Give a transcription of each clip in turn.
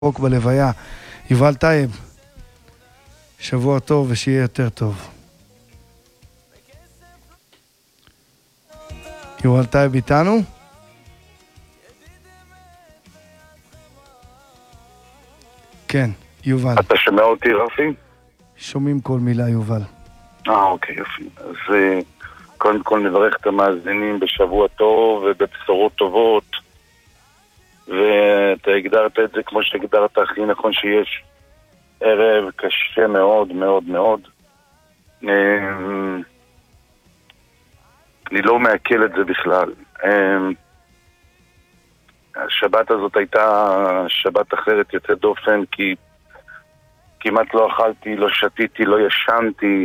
רוק בלוויה. יובל טייב, שבוע טוב ושיהיה יותר טוב. יובל טייב איתנו? כן, יובל. אתה שומע אותי, רפי? שומעים כל מילה, יובל. אוקיי, יופי. אז קודם כל נברך את המאזינים בשבוע טוב ובבשורות טובות, ואתה הגדרת את זה כמו שהגדרת הכי נכון שיש. ערב קשה מאוד מאוד מאוד. אני לא מעכל את זה בכלל. השבת הזאת הייתה שבת אחרת יוצאת דופן, כי כמעט לא אכלתי, לא שתיתי, לא ישנתי.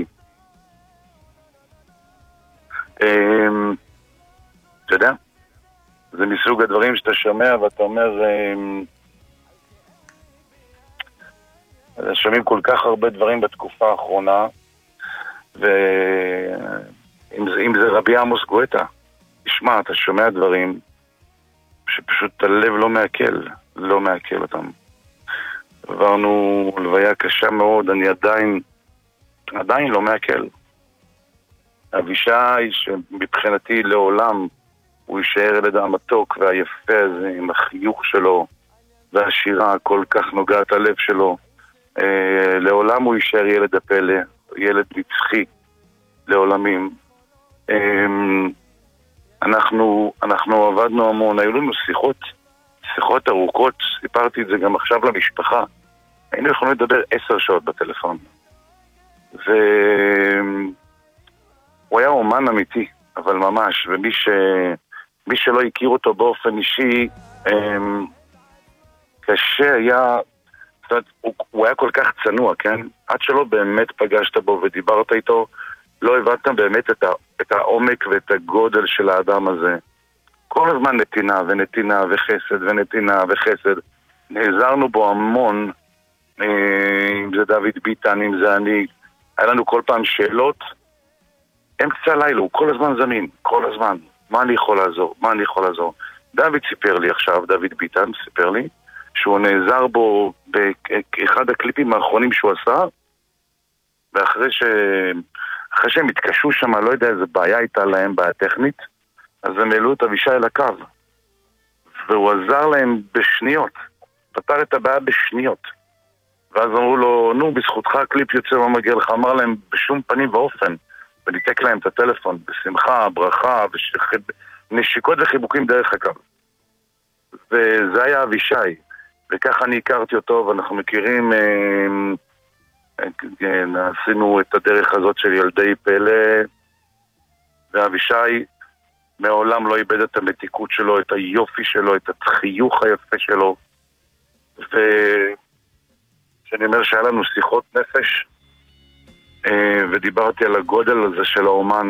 אתה יודע, זה מסוג הדברים שאתה שומע ואתה אומר, שומעים כל כך הרבה דברים בתקופה האחרונה, ואם זה רבי עמוס גואטה, תשמע, אתה שומע דברים שפשוט הלב לא מעכל אותם. עברנו לוויה קשה מאוד, אני עדיין לא מעכל. אבישי, שמבחינתי לעולם הוא יישאר ילד המתוק והיפה הזה, עם החיוך שלו והשירה כל כך נוגעת הלב שלו, לעולם הוא יישאר ילד הפלא, ילד נצחי לעולמים. אנחנו עבדנו המון, היו לנו שיחות ארוכות, סיפרתי את זה גם עכשיו למשפחה, היינו יכולים לדבר 10 שעות בטלפון, והוא היה אומן אמיתי, אבל ממש, ומי שלא הכיר אותו באופן אישי, קשה היה, זאת אומרת, הוא היה כל כך צנוע, כן? עד שלא באמת פגשת בו ודיברת איתו, לא הבנת באמת את העומק ואת הגודל של האדם הזה. כל הזמן נתינה ונתינה וחסד ונתינה וחסד. נעזרנו בו המון, אם זה דוד ביטן, אם זה אני. היה לנו כל פעם שאלות, אמצע לילה, הוא כל הזמן זמין, כל הזמן. מה אני יכול לעזור? דוד סיפר לי עכשיו, דוד ביטן סיפר לי, שהוא נעזר בו באחד הקליפים האחרונים שהוא עשה, ואחרי שהם התקשו שם, לא יודע איזה בעיה הייתה להם, בעיה טכנית, אז הם העלו את אבישי לקו, והוא עזר להם בשניות, פתר את הבעיה בשניות, ואז אמרו לו, נו, בזכותך הקליפ יוצא מה מגיע לך, אמר להם בשום פנים ואופן, וניתק להם את הטלפון, בשמחה, ברכה, נשיקות וחיבוקים דרך הקו. וזה היה אבישי, וככה אני הכרתי אותו, ואנחנו מכירים, עשינו את הדרך הזאת של ילדי פלא, ואבישי מעולם לא איבד את המתיקות שלו, את היופי שלו, את החיוך היפה שלו, ושאני אומר שהיה לנו שיחות נפש, ודיברתי על הגודל הזה של האומן,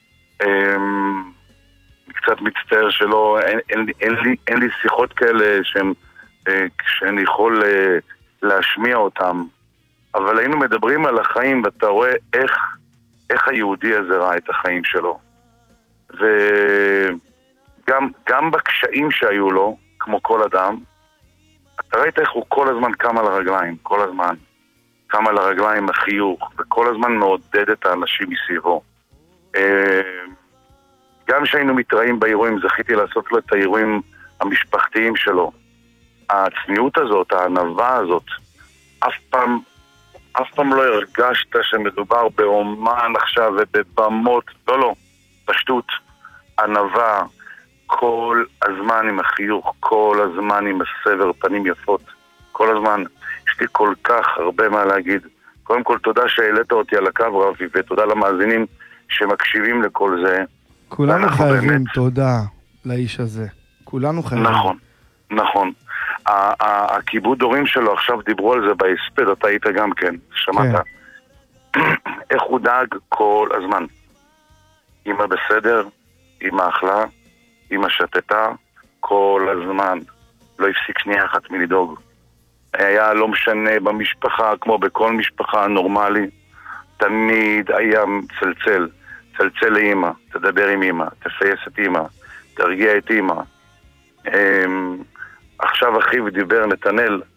קצת מצטער שלא, אין לי שיחות כאלה שאני יכול להשמיע אותם, אבל היינו מדברים על החיים, ואתה רואה איך היהודי הזה ראה את החיים שלו, וגם בקשיים שהיו לו, כמו כל אדם, אתה ראית איך הוא כל הזמן קם על הרגליים, קם על הרגליים החיוך, וכל הזמן מעודד את האנשים מסביבו. גם שהיינו מתראים באירועים, זכיתי לעשות לו את האירועים המשפחתיים שלו. הצניעות הזאת, הענווה הזאת, אף פעם לא הרגשת שמדובר באומן עכשיו ובבמות, לא, פשטות, ענווה, כל הזמן עם החיוך, כל הזמן עם הסבר פנים יפות, כל הזמן. יש לי כל כך הרבה מה להגיד. קודם כל תודה שהעלית אותי על הקו, רבי, ותודה למאזינים שמקשיבים לכל זה. כולנו חייבים באמת תודה לאיש הזה. כולנו חייבים. נכון. הכיבוד הורים שלו, עכשיו דיברו על זה בהספד, אתה היית גם כן, שמעת? איך הוא דאג כל הזמן. אמא בסדר, אמא אכלה, אמא שתתה, כל הזמן. לא הפסיק שנייה אחת מלדאוג. היה לא משנה במשפחה, כמו בכל משפחה נורמלי, תמיד היה צלצל לאמא, תדבר עם אמא, תפייס את אמא, תרגיע את אמא. עכשיו אחיו דיבר, נתנאל,